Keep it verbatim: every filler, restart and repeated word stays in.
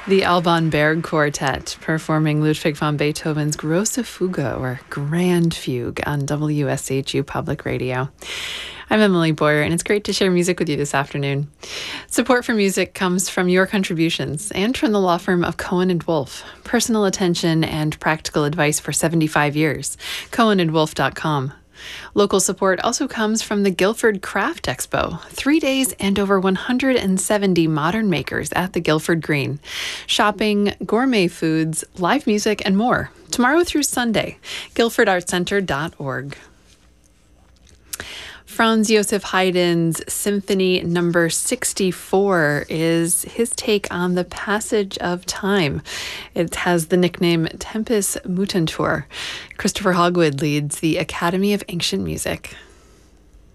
The Alban Berg Quartet performing Ludwig van Beethoven's Grosse Fuge, or Grand Fugue, on W S H U Public Radio. I'm Emily Boyer, and it's great to share music with you this afternoon. Support for music comes from your contributions and from the law firm of Cohen and Wolf. Personal attention and practical advice for seventy-five years. cohen and wolf dot com. Local support also comes from the Guilford Craft Expo. Three days and over one hundred seventy modern makers at the Guilford Green. Shopping, gourmet foods, live music, and more. Tomorrow through Sunday. guilford art center dot org. Franz Joseph Haydn's Symphony Number sixty-four is his take on the passage of time. It has the nickname Tempus Mutantur. Christopher Hogwood leads the Academy of Ancient Music.